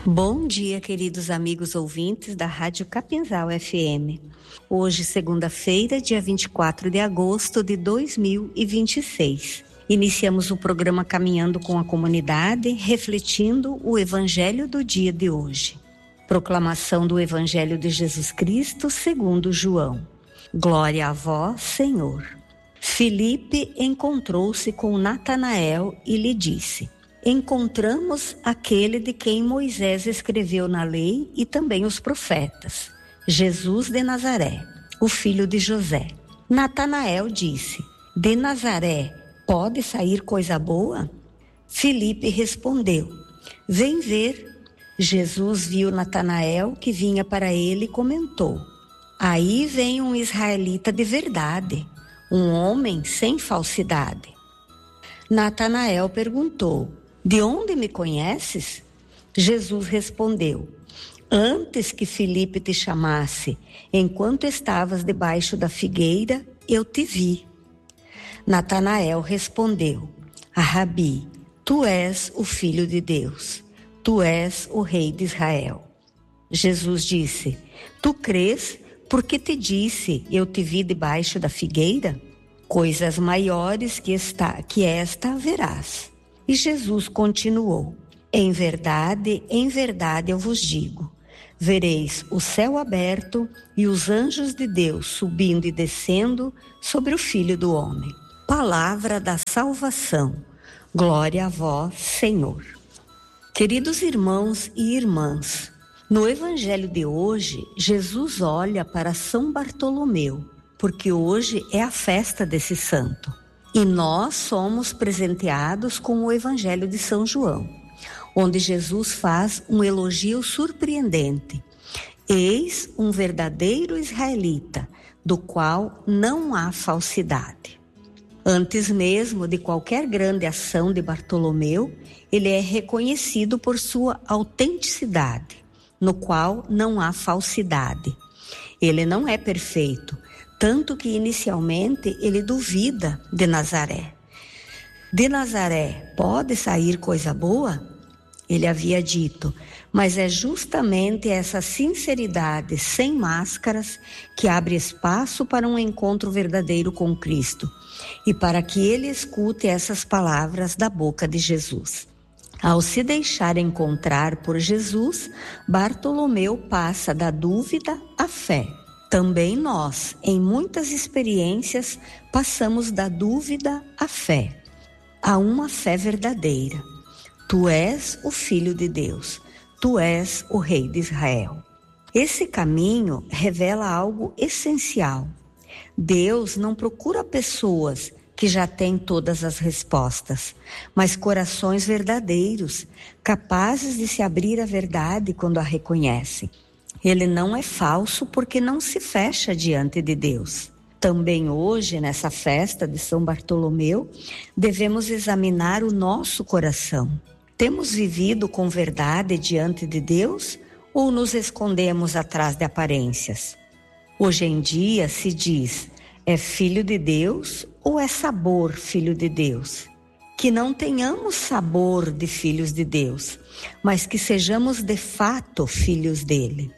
Bom dia, queridos amigos ouvintes da Rádio Capinzal FM. Hoje, segunda-feira, dia 24 de agosto de 2026. Iniciamos o programa Caminhando com a Comunidade, refletindo o Evangelho do dia de hoje. Proclamação do Evangelho de Jesus Cristo segundo João. Glória a vós, Senhor. Filipe encontrou-se com Natanael e lhe disse: encontramos aquele de quem Moisés escreveu na lei e também os profetas, Jesus de Nazaré, o filho de José. Natanael disse: de Nazaré pode sair coisa boa? Filipe respondeu: vem ver. Jesus viu Natanael que vinha para ele e comentou: aí vem um israelita de verdade, um homem sem falsidade. Natanael perguntou: de onde me conheces? Jesus respondeu: antes que Filipe te chamasse, enquanto estavas debaixo da figueira, eu te vi. Natanael respondeu: Rabi, tu és o Filho de Deus, tu és o Rei de Israel. Jesus disse: tu crês porque te disse, eu te vi debaixo da figueira? Coisas maiores que esta verás. E Jesus continuou: em verdade eu vos digo, vereis o céu aberto e os anjos de Deus subindo e descendo sobre o Filho do Homem. Palavra da salvação. Glória a vós, Senhor. Queridos irmãos e irmãs, no Evangelho de hoje, Jesus olha para São Bartolomeu, porque hoje é a festa desse santo. E nós somos presenteados com o Evangelho de São João, onde Jesus faz um elogio surpreendente. Eis um verdadeiro israelita, do qual não há falsidade. Antes mesmo de qualquer grande ação de Bartolomeu, ele é reconhecido por sua autenticidade, no qual não há falsidade. Ele não é perfeito, tanto que inicialmente ele duvida de Nazaré. De Nazaré pode sair coisa boa? Ele havia dito, mas é justamente essa sinceridade sem máscaras que abre espaço para um encontro verdadeiro com Cristo e para que ele escute essas palavras da boca de Jesus. Ao se deixar encontrar por Jesus, Bartolomeu passa da dúvida à fé. Também nós, em muitas experiências, passamos da dúvida à fé, a uma fé verdadeira. Tu és o Filho de Deus, tu és o Rei de Israel. Esse caminho revela algo essencial. Deus não procura pessoas que já têm todas as respostas, mas corações verdadeiros, capazes de se abrir à verdade quando a reconhecem. Ele não é falso porque não se fecha diante de Deus. Também hoje, nessa festa de São Bartolomeu, devemos examinar o nosso coração. Temos vivido com verdade diante de Deus ou nos escondemos atrás de aparências? Hoje em dia se diz, é filho de Deus ou é sabor filho de Deus? Que não tenhamos sabor de filhos de Deus, mas que sejamos de fato filhos dele.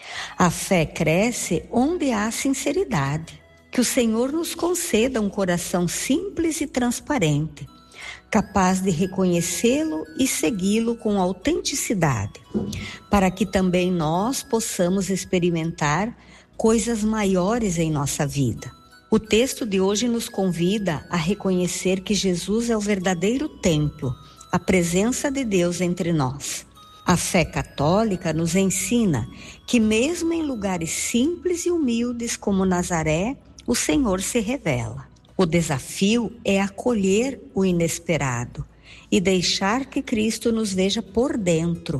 A fé cresce onde há sinceridade. Que o Senhor nos conceda um coração simples e transparente, capaz de reconhecê-lo e segui-lo com autenticidade, para que também nós possamos experimentar coisas maiores em nossa vida. O texto de hoje nos convida a reconhecer que Jesus é o verdadeiro templo, a presença de Deus entre nós. A fé católica nos ensina que mesmo em lugares simples e humildes como Nazaré, o Senhor se revela. O desafio é acolher o inesperado e deixar que Cristo nos veja por dentro,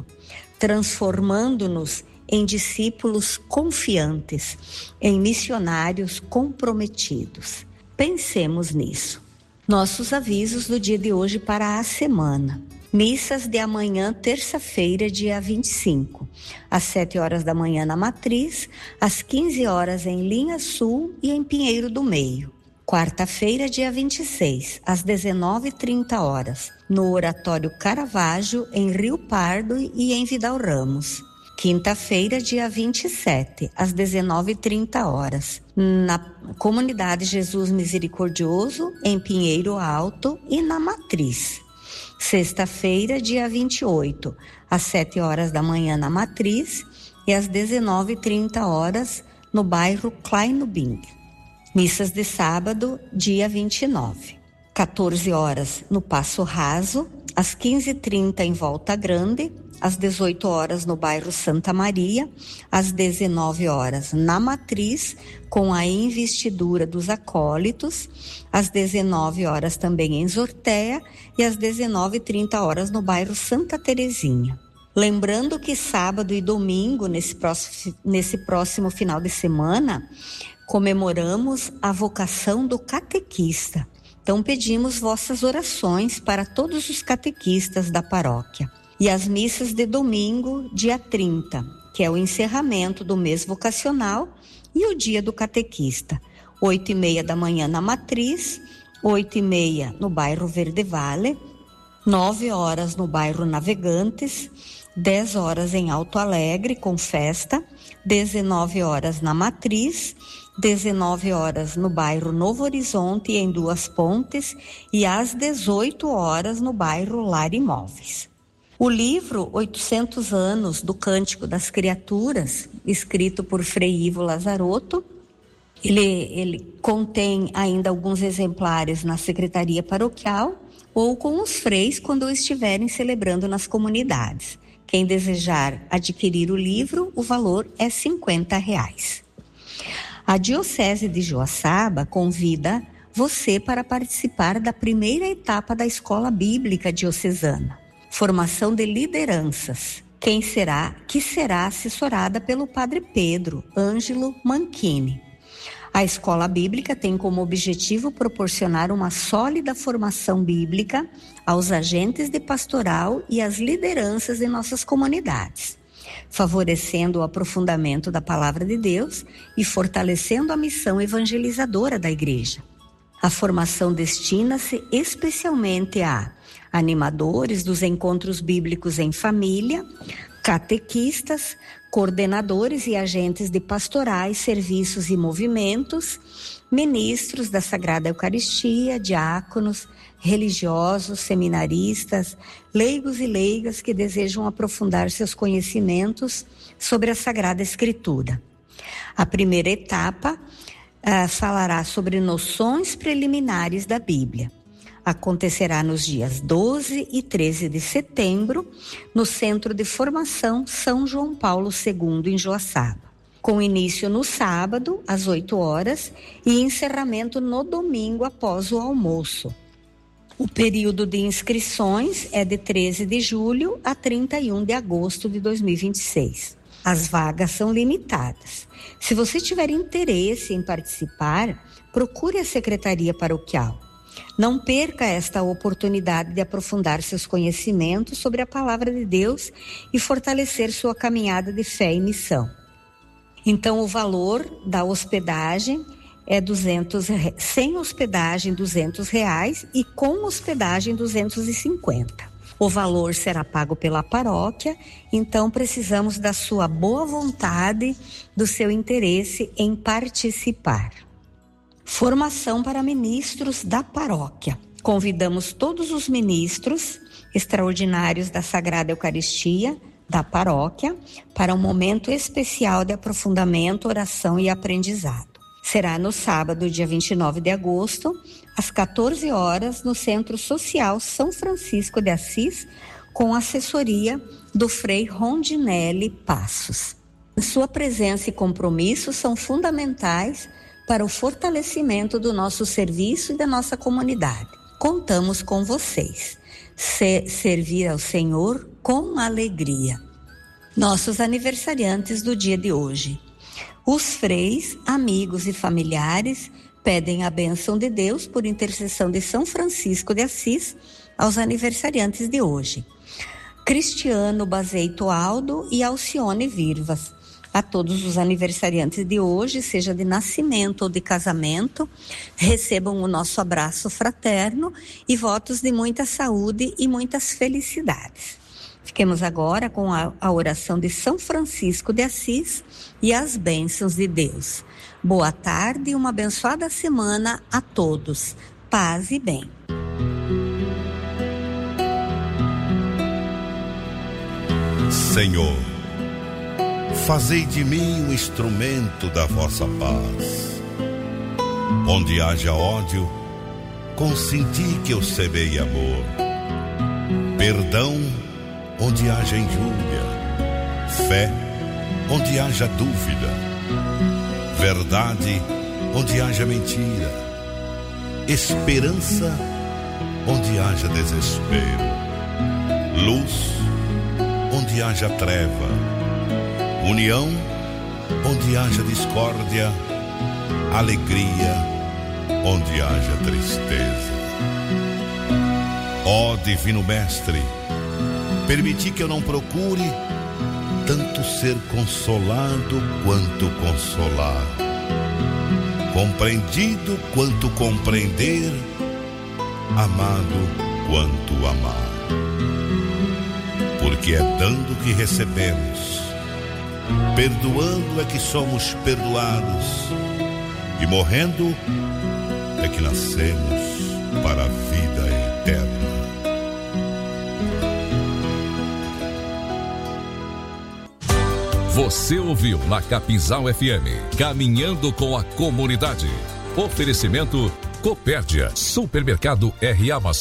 transformando-nos em discípulos confiantes, em missionários comprometidos. Pensemos nisso. Nossos avisos do dia de hoje para a semana. Missas de amanhã, terça-feira, dia 25, às 7 horas da manhã na Matriz, às 15 horas em Linha Sul e em Pinheiro do Meio. Quarta-feira, dia 26, às 19h30, no Oratório Caravaggio, em Rio Pardo e em Vidal Ramos. Quinta-feira, dia 27, às 19h30, na Comunidade Jesus Misericordioso, em Pinheiro Alto e na Matriz. Sexta-feira, dia 28, às 7h da manhã na Matriz e às 19h30 no bairro Kleinubing. Missas de sábado, dia 29. 14h no Passo Raso, às 15h30 em Volta Grande, às 18h no bairro Santa Maria, às 19h na Matriz, com a investidura dos acólitos, às 19h também em Zortea e às 19h30 no bairro Santa Terezinha. Lembrando que sábado e domingo, nesse próximo final de semana, comemoramos a vocação do catequista. Então pedimos vossas orações para todos os catequistas da paróquia. E as missas de domingo, dia 30, que é o encerramento do mês vocacional, e o dia do catequista. 8h30 da manhã na Matriz, 8h30 no bairro Verde Vale, 9h no bairro Navegantes, 10h em Alto Alegre com festa, 19h na Matriz, 19h no bairro Novo Horizonte em Duas Pontes e às 18h no bairro Lar Imóveis. O livro 800 anos do Cântico das Criaturas, escrito por Frei Ivo Lazarotto, ele contém ainda alguns exemplares na Secretaria Paroquial ou com os freis quando estiverem celebrando nas comunidades. Quem desejar adquirir o livro, o valor é R$50. A Diocese de Joaçaba convida você para participar da primeira etapa da Escola Bíblica Diocesana, formação de lideranças, que será assessorada pelo Padre Pedro Ângelo Manchini. A Escola Bíblica tem como objetivo proporcionar uma sólida formação bíblica aos agentes de pastoral e às lideranças de nossas comunidades, favorecendo o aprofundamento da Palavra de Deus e fortalecendo a missão evangelizadora da Igreja. A formação destina-se especialmente a animadores dos encontros bíblicos em família, catequistas, coordenadores e agentes de pastorais, serviços e movimentos, ministros da Sagrada Eucaristia, diáconos, religiosos, seminaristas, leigos e leigas que desejam aprofundar seus conhecimentos sobre a Sagrada Escritura. A primeira etapa falará sobre noções preliminares da Bíblia. Acontecerá nos dias 12 e 13 de setembro, no Centro de Formação São João Paulo II, em Joaçaba, com início no sábado, às 8h, e encerramento no domingo após o almoço. O período de inscrições é de 13 de julho a 31 de agosto de 2026. As vagas são limitadas. Se você tiver interesse em participar, procure a Secretaria Paroquial. Não perca esta oportunidade de aprofundar seus conhecimentos sobre a Palavra de Deus e fortalecer sua caminhada de fé e missão. Então, o valor da hospedagem é sem hospedagem R$200 e com hospedagem R$250. O valor será pago pela paróquia, então precisamos da sua boa vontade, do seu interesse em participar. Formação para ministros da paróquia. Convidamos todos os ministros extraordinários da Sagrada Eucaristia da paróquia para um momento especial de aprofundamento, oração e aprendizado. Será no sábado, dia 29 de agosto, às 14h, no Centro Social São Francisco de Assis, com assessoria do Frei Rondinelli Passos. Sua presença e compromisso são fundamentais para o fortalecimento do nosso serviço e da nossa comunidade. Contamos com vocês. Servir ao Senhor com alegria. Nossos aniversariantes do dia de hoje. Os freis, amigos e familiares pedem a bênção de Deus por intercessão de São Francisco de Assis aos aniversariantes de hoje. Cristiano Bazeito Aldo e Alcione Virvas. A todos os aniversariantes de hoje, seja de nascimento ou de casamento, recebam o nosso abraço fraterno e votos de muita saúde e muitas felicidades. Fiquemos agora com a oração de São Francisco de Assis e as bênçãos de Deus. Boa tarde e uma abençoada semana a todos. Paz e bem. Senhor, fazei de mim um instrumento da vossa paz. Onde haja ódio, consenti que eu semeie amor. Perdão, onde haja injúria. Fé, onde haja dúvida. Verdade, onde haja mentira. Esperança, onde haja desespero. Luz, onde haja treva. União, onde haja discórdia. Alegria, onde haja tristeza. Ó Divino Mestre, permiti que eu não procure tanto ser consolado quanto consolar, compreendido quanto compreender, amado quanto amar. Porque é dando que recebemos, perdoando é que somos perdoados, e morrendo é que nascemos para a vida eterna. Você ouviu na Capinzal FM, Caminhando com a Comunidade. Oferecimento Copérdia, Supermercado R.A.